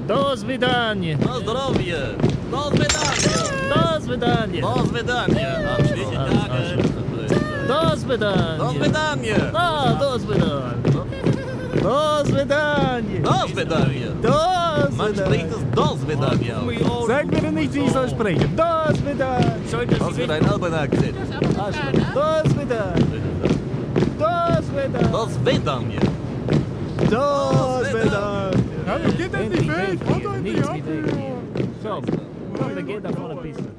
До свидания. На здоровье. До свидания. До свидания. До свидания. До свидания. До свидания. Да, до свидания. До свидания. До свидания. До Man spricht es До свидания. Sag mir nicht, wie ich soll sprechen. До свидания. Das wird ein Alben-Akzent. До свидания. До свидания. До свидания. До свидания. Ja, wir gehen in die Welt. Warte in die Nichts Hand. wie weg. So, komm, wir gehen davon ein bisschen.